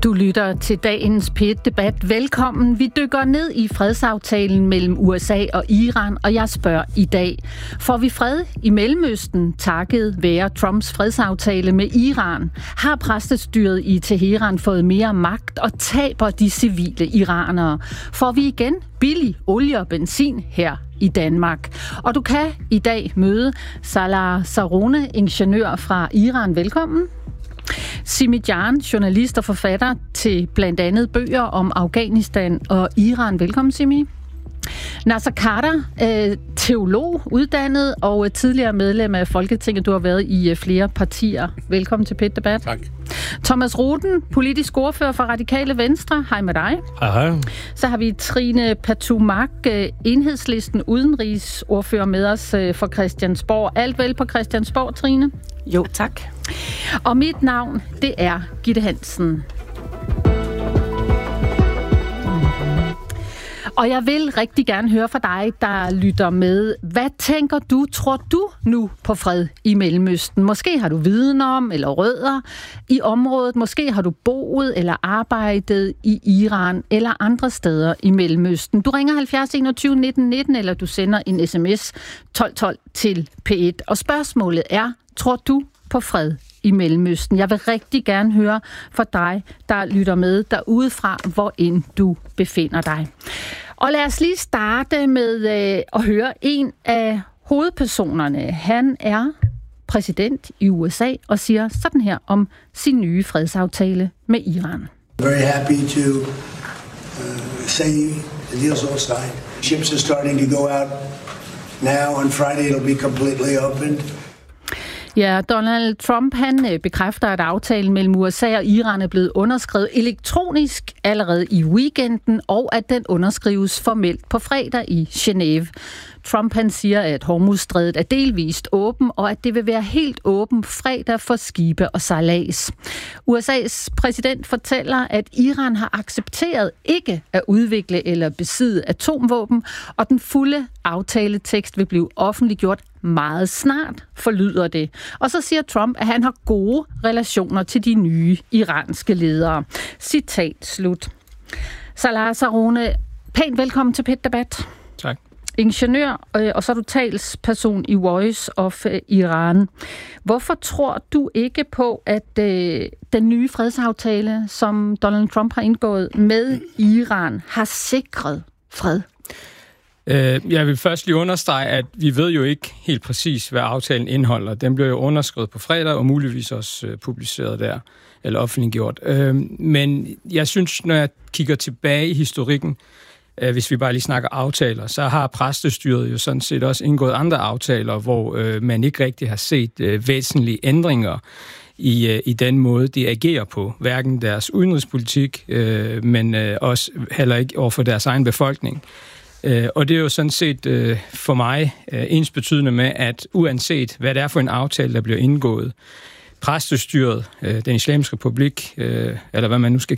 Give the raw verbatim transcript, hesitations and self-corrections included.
Du lytter til dagens P et-debat. Velkommen. Vi dykker ned i fredsaftalen mellem U S A og Iran, og jeg spørger i dag, får vi fred i Mellemøsten takket være Trumps fredsaftale med Iran? Har præstestyret i Teheran fået mere magt og taber de civile iranere? Får vi igen billig olie og benzin her i Danmark? Og du kan i dag møde Salah Sarone, ingeniør fra Iran. Velkommen. Simi Jan, journalist og forfatter til blandt andet bøger om Afghanistan og Iran. Velkommen, Simi. Naser Khader, teolog, uddannet og tidligere medlem af Folketinget. Du har været i flere partier. Velkommen til P et-debat. Tak. Thomas Roden, politisk ordfører for Radikale Venstre. Hej med dig. Hej, hej. Så har vi Trine Patumark, Enhedslisten udenrigsordfører med os for Christiansborg. Alt vel på Christiansborg, Trine? Jo, tak. Og mit navn, det er Gitte Hansen. Og jeg vil rigtig gerne høre fra dig, der lytter med. Hvad tænker du, tror du nu på fred i Mellemøsten? Måske har du viden om eller rødder i området. Måske har du boet eller arbejdet i Iran eller andre steder i Mellemøsten. Du ringer halvfjerds enogtyve nitten nitten, eller du sender en sms tolv tolv til P et. Og spørgsmålet er, tror du på fred i Mellemøsten? Jeg vil rigtig gerne høre fra dig, der lytter med derudefra, hvor end du befinder dig. Og lad os lige starte med øh, at høre en af hovedpersonerne. Han er præsident i U S A og siger sådan her om sin nye fredsaftale med Iran. Very happy to uh, say the deal's all signed. Ships are starting to go out now. On Friday it'll be completely opened. Ja, Donald Trump, han bekræfter, at aftalen mellem U S A og Iran er blevet underskrevet elektronisk allerede i weekenden, og at den underskrives formelt på fredag i Genève. Trump, han siger, at Hormuzstrædet er delvist åben, og at det vil være helt åben fredag for skibe og sejlads. U S A's præsident fortæller, at Iran har accepteret ikke at udvikle eller besidde atomvåben, og den fulde aftaletekst vil blive offentliggjort meget snart, forlyder det. Og så siger Trump, at han har gode relationer til de nye iranske ledere. Citat slut. Salah Sarone, pænt velkommen til P et-debat. Tak. Ingeniør, og så er du talsperson i Voice of Iran. Hvorfor tror du ikke på, at øh, den nye fredsaftale, som Donald Trump har indgået med Iran, har sikret fred? Jeg vil først lige understrege, at vi ved jo ikke helt præcis, hvad aftalen indeholder. Den bliver jo underskrevet på fredag, og muligvis også publiceret der, eller offentliggjort. Men jeg synes, når jeg kigger tilbage i historikken, hvis vi bare lige snakker aftaler, så har præstestyret jo sådan set også indgået andre aftaler, hvor man ikke rigtig har set væsentlige ændringer i, i den måde, de agerer på. Hverken deres udenrigspolitik, men også heller ikke overfor deres egen befolkning. Og det er jo sådan set for mig ensbetydende med, at uanset hvad det er for en aftale, der bliver indgået, præstestyret, den islamiske republik, eller hvad man nu skal